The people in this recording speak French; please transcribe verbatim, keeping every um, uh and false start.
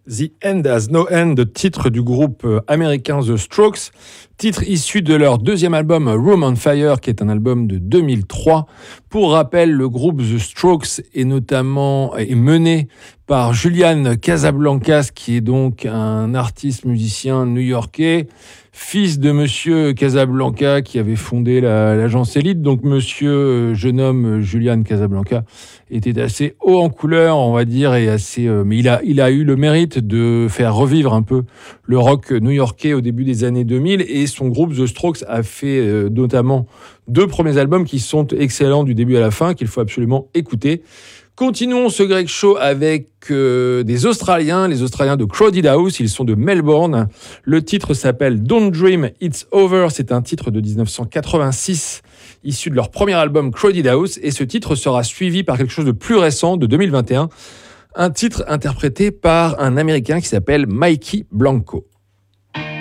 The End Has No End, titre du groupe américain The Strokes, titre issu de leur deuxième album Room on Fire, qui est un album de deux mille trois. Pour rappel, le groupe The Strokes est notamment est mené par Julian Casablancas, qui est donc un artiste musicien new-yorkais, fils de Monsieur Casablanca qui avait fondé la, l'agence Elite. Donc Monsieur jeune homme Julian Casablanca était assez haut en couleur, on va dire, et assez. Euh, mais il a il a eu le mérite de faire revivre un peu le rock new-yorkais au début des années deux mille, et son groupe The Strokes a fait euh, notamment deux premiers albums qui sont excellents du début à la fin, qu'il faut absolument écouter. Continuons ce Greg Show avec euh, des Australiens, les Australiens de Crowded House, ils sont de Melbourne. Le titre s'appelle Don't Dream, It's Over, c'est un titre de dix-neuf cent quatre-vingt-six, issu de leur premier album Crowded House, et ce titre sera suivi par quelque chose de plus récent, de deux mille vingt et un, un titre interprété par un Américain qui s'appelle Mikey Blanco.